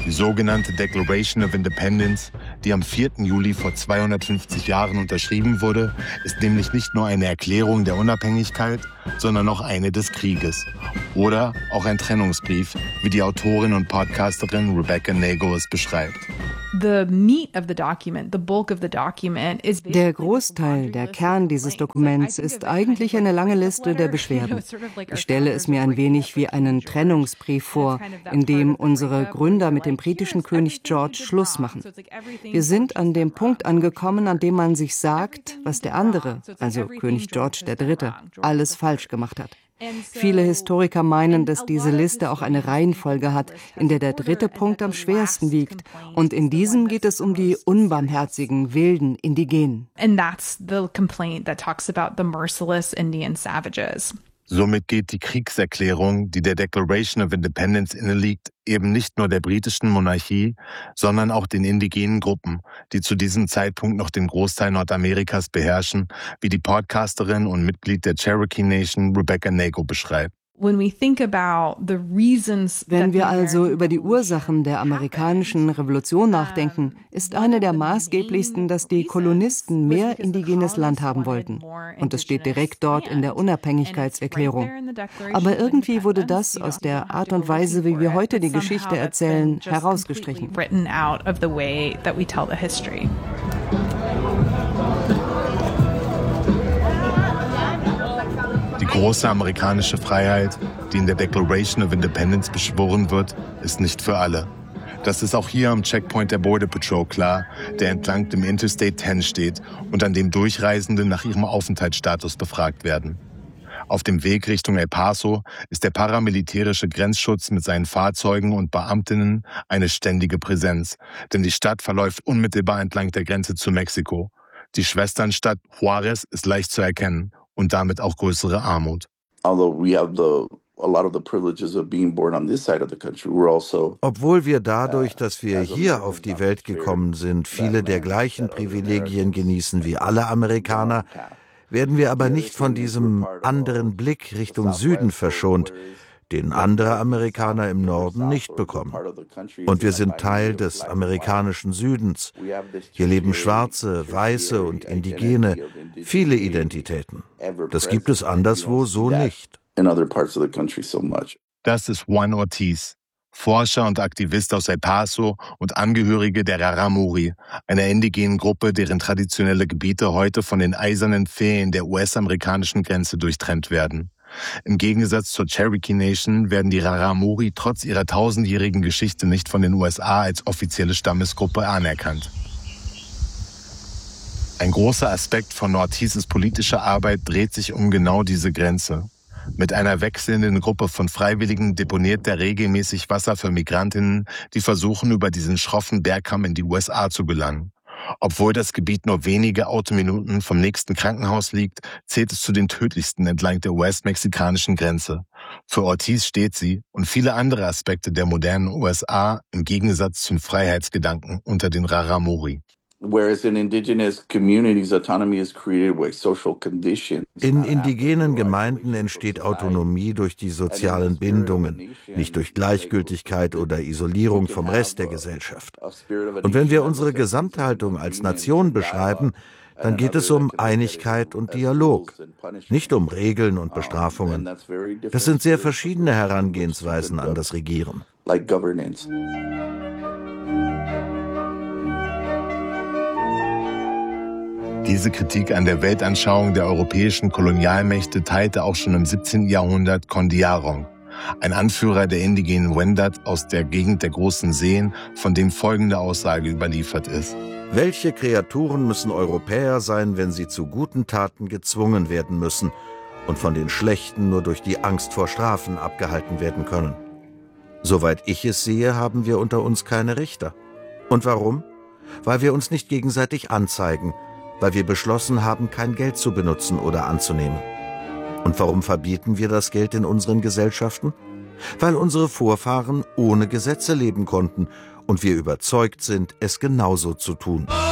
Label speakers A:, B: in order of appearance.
A: Die sogenannte Declaration of Independence, die am 4. Juli vor 250 Jahren unterschrieben wurde, ist nämlich nicht nur eine Erklärung der Unabhängigkeit, sondern auch eine des Krieges. Oder auch ein Trennungsbrief, wie die Autorin und Podcasterin Rebecca Nagle es beschreibt.
B: Der
C: Großteil, der Kern dieses Dokuments ist eigentlich eine lange Liste der Beschwerden. Ich stelle es mir ein wenig wie einen Trennungsbrief vor, in dem unsere Gründer mit dem britischen König George Schluss machen. Wir sind an dem Punkt angekommen, an dem man sich sagt, was der andere, also König George III., alles falsch gemacht hat. Viele Historiker meinen, dass diese Liste auch eine Reihenfolge hat, in der der dritte Punkt am schwersten wiegt. Und in diesem geht es um die unbarmherzigen, wilden Indigenen.
B: And that's the complaint that talks about the merciless Indian savages.
A: Somit geht die Kriegserklärung, die der Declaration of Independence inneliegt, eben nicht nur der britischen Monarchie, sondern auch den indigenen Gruppen, die zu diesem Zeitpunkt noch den Großteil Nordamerikas beherrschen, wie die Podcasterin und Mitglied der Cherokee Nation Rebecca Nagle beschreibt.
B: Wenn
C: wir also über die Ursachen der amerikanischen Revolution nachdenken, ist eine der maßgeblichsten, dass die Kolonisten mehr indigenes Land haben wollten. Und das steht direkt dort in der Unabhängigkeitserklärung. Aber irgendwie wurde das aus der Art und Weise, wie wir heute die Geschichte erzählen, herausgestrichen.
A: Die große amerikanische Freiheit, die in der Declaration of Independence beschworen wird, ist nicht für alle. Das ist auch hier am Checkpoint der Border Patrol klar, der entlang dem Interstate 10 steht und an dem Durchreisende nach ihrem Aufenthaltsstatus befragt werden. Auf dem Weg Richtung El Paso ist der paramilitärische Grenzschutz mit seinen Fahrzeugen und Beamtinnen eine ständige Präsenz, denn die Stadt verläuft unmittelbar entlang der Grenze zu Mexiko. Die Schwesternstadt Juárez ist leicht zu erkennen und damit auch größere Armut.
D: Obwohl
E: wir dadurch, dass wir hier auf die Welt gekommen sind, viele der gleichen Privilegien genießen wie alle Amerikaner, werden wir aber nicht von diesem anderen Blick Richtung Süden verschont, den andere Amerikaner im Norden nicht bekommen. Und wir sind Teil des amerikanischen Südens. Hier leben Schwarze, Weiße und Indigene, viele Identitäten. Das gibt es anderswo so nicht.
A: Das ist Juan Ortiz, Forscher und Aktivist aus El Paso und Angehörige der Rarámuri, einer indigenen Gruppe, deren traditionelle Gebiete heute von den eisernen Pfählen der US-amerikanischen Grenze durchtrennt werden. Im Gegensatz zur Cherokee Nation werden die Rarámuri trotz ihrer 1000-jährigen Geschichte nicht von den USA als offizielle Stammesgruppe anerkannt. Ein großer Aspekt von Ortizes politischer Arbeit dreht sich um genau diese Grenze. Mit einer wechselnden Gruppe von Freiwilligen deponiert er regelmäßig Wasser für Migrantinnen, die versuchen, über diesen schroffen Bergkamm in die USA zu gelangen. Obwohl das Gebiet nur wenige Autominuten vom nächsten Krankenhaus liegt, zählt es zu den tödlichsten entlang der US-mexikanischen Grenze. Für Ortiz steht sie und viele andere Aspekte der modernen USA im Gegensatz zum Freiheitsgedanken unter den Rarámuri.
E: In indigenen Gemeinden entsteht Autonomie durch die sozialen Bindungen, nicht durch Gleichgültigkeit oder Isolierung vom Rest der Gesellschaft. Und wenn wir unsere Gesamthaltung als Nation beschreiben, dann geht es um Einigkeit und Dialog, nicht um Regeln und Bestrafungen. Das sind sehr verschiedene Herangehensweisen an das Regieren.
A: Diese Kritik an der Weltanschauung der europäischen Kolonialmächte teilte auch schon im 17. Jahrhundert Kondiarong, ein Anführer der indigenen Wendat aus der Gegend der großen Seen, von dem folgende Aussage überliefert ist.
E: Welche Kreaturen müssen Europäer sein, wenn sie zu guten Taten gezwungen werden müssen und von den Schlechten nur durch die Angst vor Strafen abgehalten werden können? Soweit ich es sehe, haben wir unter uns keine Richter. Und warum? Weil wir uns nicht gegenseitig anzeigen, weil wir beschlossen haben, kein Geld zu benutzen oder anzunehmen. Und warum verbieten wir das Geld in unseren Gesellschaften? Weil unsere Vorfahren ohne Gesetze leben konnten und wir überzeugt sind, es genauso zu tun.